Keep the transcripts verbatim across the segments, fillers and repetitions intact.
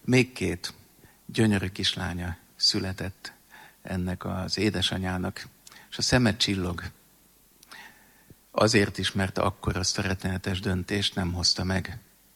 Még két gyönyörű kislánya született ennek az édesanyának, és a szeme csillog. Azért is, mert akkor azt a rettenetes döntést nem hozta meg.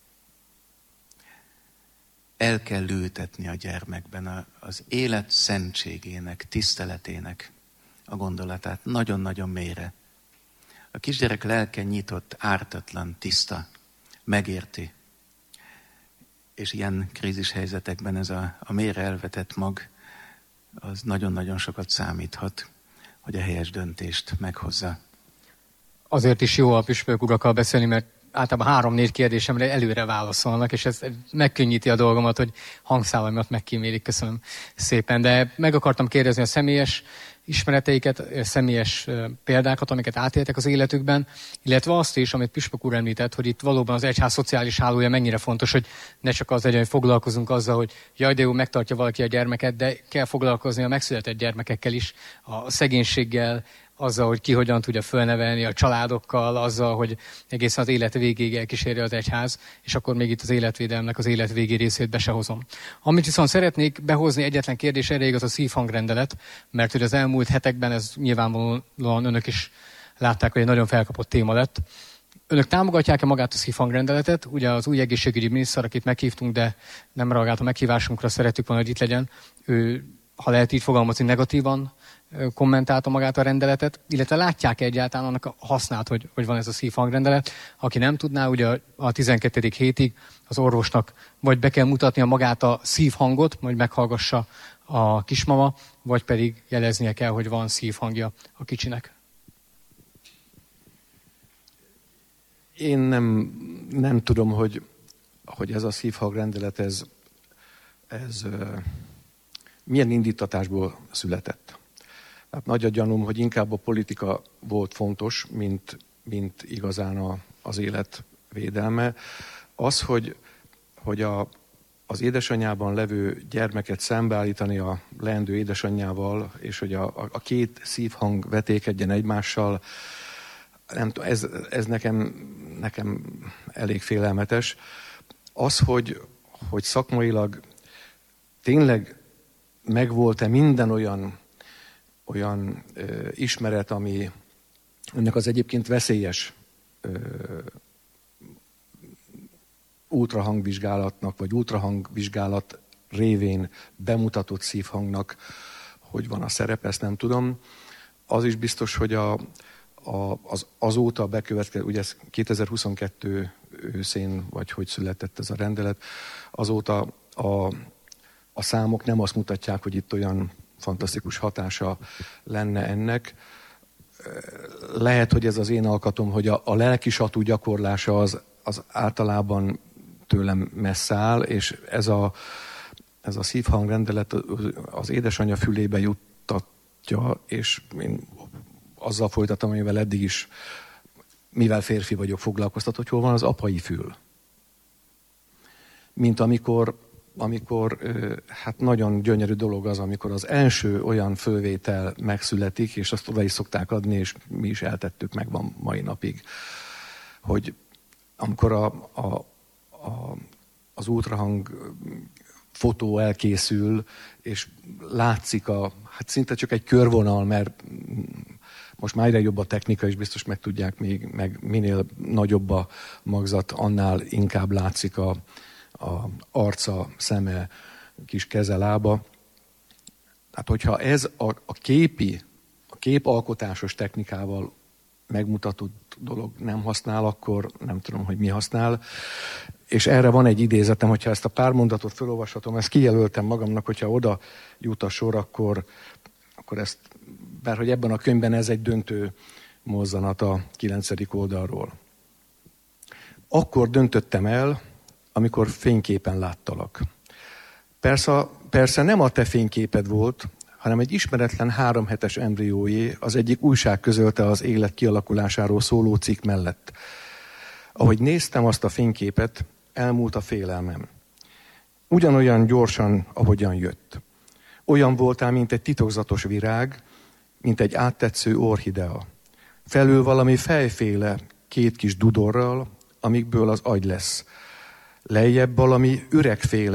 El kell ültetni a gyermekben az élet szentségének, tiszteletének a gondolatát nagyon-nagyon mélyre. A kisgyerek lelke nyitott, ártatlan, tiszta, megérti. És ilyen krízis helyzetekben ez a, a mélyre elvetett mag, az nagyon-nagyon sokat számíthat, hogy a helyes döntést meghozza. Azért is jó a püspök urakkal beszélni, mert általában három-négy kérdésemre előre válaszolnak, és ez megkönnyíti a dolgomat, hogy hangszálaimat megkímélik. Köszönöm szépen. De meg akartam kérdezni a személyes ismereteiket, személyes példákat, amiket átéltek az életükben, illetve azt is, amit püspök úr említett, hogy itt valóban az egyház szociális hálója mennyire fontos, hogy ne csak az legyen, hogy foglalkozunk azzal, hogy jaj, de jó, megtartja valaki a gyermeket, de kell foglalkozni a megszületett gyermekekkel is, a szegénységgel, azzal, hogy ki hogyan tudja fölnevelni, a családokkal, azzal, hogy egészen az élet végéig elkíséri az egyház, és akkor még itt az életvédelemnek az életvégi részét be se hozom. Amit viszont szeretnék behozni, egyetlen kérdés erre igaz a szívhangrendelet, mert hogy az elmúlt hetekben ez nyilvánvalóan önök is látták, hogy egy nagyon felkapott téma lett. Önök támogatják-e magát a szívhangrendeletet? Ugye az új egészségügyi miniszter, akit meghívtunk, de nem reagált a meghívásunkra, szerettük volna, hogy itt legyen. Ő, ha lehet így fogalmazni, negatívan kommentálta magát a rendeletet, illetve látják egyáltalán annak a hasznát, hogy, hogy van ez a szívhangrendelet. Aki nem tudná, ugye a tizenkettedik hétig az orvosnak vagy be kell mutatnia magát a szívhangot, majd meghallgassa a kismama, vagy pedig jeleznie kell, hogy van szívhangja a kicsinek. Én nem, nem tudom, hogy, hogy ez a szívhangrendelet, ez, ez uh, milyen indítatásból született. Hát nagy a gyanúm, hogy inkább a politika volt fontos, mint, mint igazán a, az élet védelme. Az, hogy, hogy a, az édesanyjában levő gyermeket szembeállítani a leendő édesanyjával, és hogy a, a, a két szívhang vetékedjen egymással, nem tudom, ez, ez nekem, nekem elég félelmetes. Az, hogy, hogy szakmailag tényleg megvolt-e minden olyan olyan ö, ismeret, ami önnek az egyébként veszélyes ö, ultrahangvizsgálatnak, vagy ultrahangvizsgálat révén bemutatott szívhangnak, hogy van a szerep, ezt nem tudom. Az is biztos, hogy a, a, az, azóta bekövetkezett, ugye ez kétezer-huszonkettő őszén, vagy hogy született ez a rendelet, azóta a, a számok nem azt mutatják, hogy itt olyan fantasztikus hatása lenne ennek. Lehet, hogy ez az én alkatom, hogy a, a lelkisatú gyakorlása az, az általában tőlem messze áll, és ez a, ez a szívhangrendelet az édesanyja fülébe juttatja, és én azzal folytatom, amivel eddig is, mivel férfi vagyok, foglalkoztat, hogy hol van az apai fül. Mint amikor amikor hát nagyon gyönyörű dolog az, amikor az első olyan fölvétel megszületik, és azt oda is szokták adni, és mi is eltettük, meg van mai napig, hogy amikor a, a, a, az ultrahang fotó elkészül, és látszik a, hát szinte csak egy körvonal, mert most már egyre jobb a technika, és biztos meg tudják még, meg minél nagyobb a magzat, annál inkább látszik a a arca, szeme, kis keze, lába. Tehát, hogyha ez a, a képi, a képalkotásos technikával megmutatott dolog nem használ, akkor nem tudom, hogy mi használ. És erre van egy idézetem, hogyha ezt a pár mondatot felolvashatom, ezt kijelöltem magamnak, hogyha oda jut a sor, akkor, akkor ezt, bár hogy ebben a könyvben ez egy döntő mozzanat a kilencedik oldalról. Akkor döntöttem el, amikor fényképen láttalak. Persze, persze nem a te fényképed volt, hanem egy ismeretlen háromhetes embriójé, az egyik újság közölte az élet kialakulásáról szóló cikk mellett. Ahogy néztem azt a fényképet, elmúlt a félelmem. Ugyanolyan gyorsan, ahogyan jött. Olyan voltál, mint egy titokzatos virág, mint egy áttetsző orchidea. Felül valami fejféle két kis dudorral, amikből az agy lesz. Lejjebb valami üregféle,